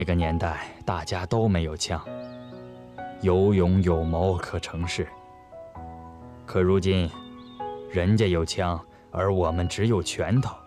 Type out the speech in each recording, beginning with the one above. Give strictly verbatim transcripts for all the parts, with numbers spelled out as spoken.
那个年代大家都没有枪，有勇有谋可成事。可如今，人家有枪，而我们只有拳头。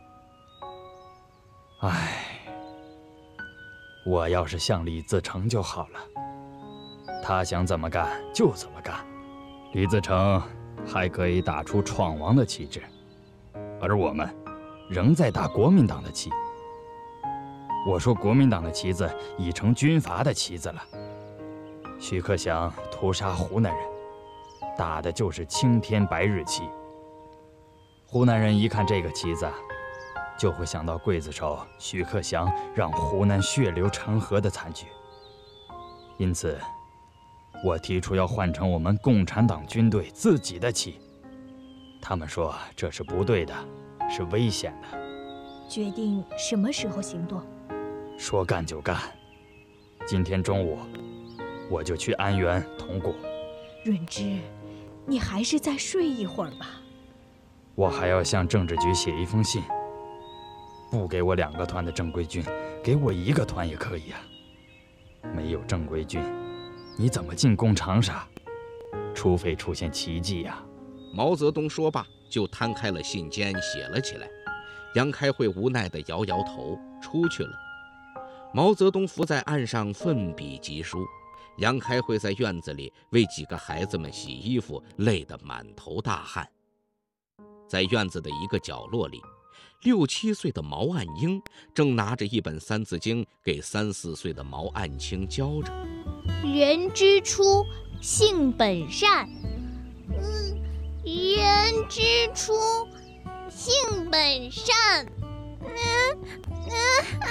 唉，我要是像李自成就好了，他想怎么干就怎么干。李自成还可以打出闯王的旗帜，而我们仍在打国民党的旗。我说国民党的旗子已成军阀的旗子了。徐克祥屠杀湖南人，打的就是青天白日旗。湖南人一看这个旗子，就会想到刽子手徐克祥让湖南血流成河的惨剧。因此，我提出要换成我们共产党军队自己的旗。他们说这是不对的，是危险的。 决定什么时候行动？ 说干就干。今天中午，我就去安源铜鼓。 润之，你还是再睡一会儿吧。 我还要向政治局写一封信，不给我两个团的正规军，给我一个团也可以啊。没有正规军，你怎么进攻长沙？除非出现奇迹呀、啊！ 毛泽东说罢，就摊开了信笺写了起来。杨开慧无奈地摇摇头，出去了。毛泽东伏在岸上奋笔疾书，杨开慧在院子里为几个孩子们洗衣服，累得满头大汗。在院子的一个角落里，六七岁的毛岸英正拿着一本《三字经》给三四岁的毛岸青教着。 人之初，性本善。嗯，人之初，性本善。嗯嗯啊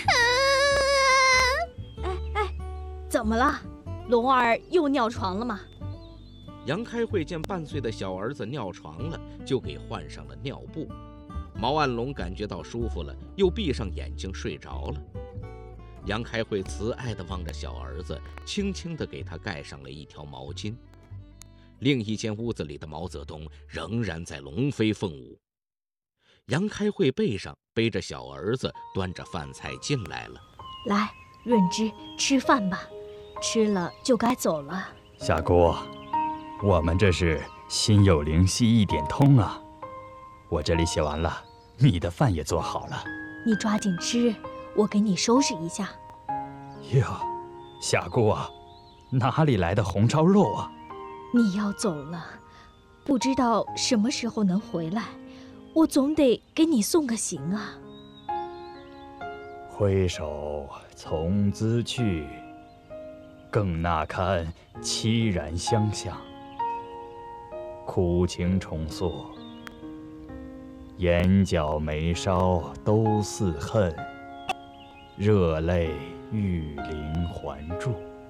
哎哎，怎么了？龙儿又尿床了吗？ 杨开慧见半岁的小儿子尿床了，就给换上了尿布。毛岸龙感觉到舒服了，又闭上眼睛睡着了。杨开慧慈爱地望着小儿子，轻轻地给他盖上了一条毛巾。另一间屋子里的毛泽东仍然在龙飞凤舞。杨开慧背上背着小儿子，端着饭菜进来了。 来，润之，吃饭吧，吃了就该走了。 夏姑，我们这是心有灵犀一点通啊！我这里写完了，你的饭也做好了， 你抓紧吃，我给你收拾一下。 哟，夏姑啊，哪里来的红烧肉啊？ 你要走了，不知道什么时候能回来，我总得给你送个行啊。 挥手从兹去，更那堪凄然相向。苦情重塑，眼角眉梢都似恨，热泪玉鳞环住。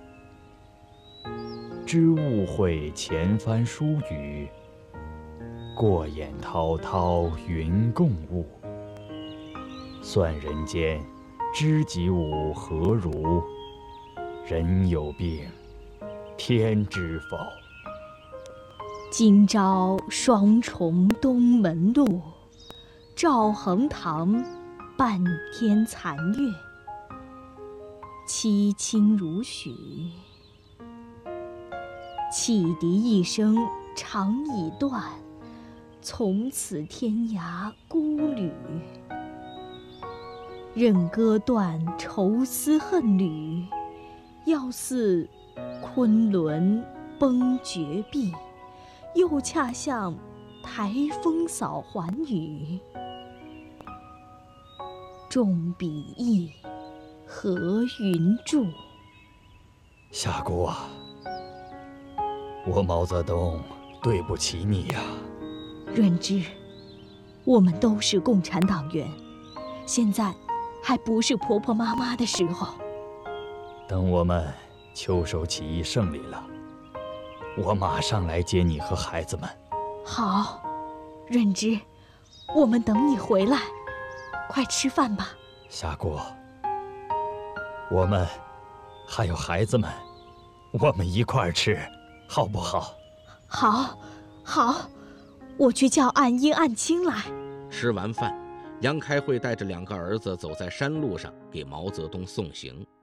知误会前番疏语，过眼滔滔云共雾。算人间知己午何如？人有病，天知否？ 今朝双重东门路，照横塘半天残月。凄清如许，汽笛一声长已断，从此天涯孤旅。任割断愁丝恨缕，要似昆仑崩绝壁，又恰像台风扫寰宇。众笔意，何云注？ 夏姑啊，我毛泽东对不起你呀、啊。 润之，我们都是共产党员，现在还不是婆婆妈妈的时候。 等我们秋收起义胜利了，我马上来接你和孩子们。 好，润之，我们等你回来，快吃饭吧。 夏姑，我们还有孩子们，我们一块儿吃，好不好？ 好，好，我去叫岸英、岸青来。 吃完饭，杨开慧带着两个儿子走在山路上，给毛泽东送行。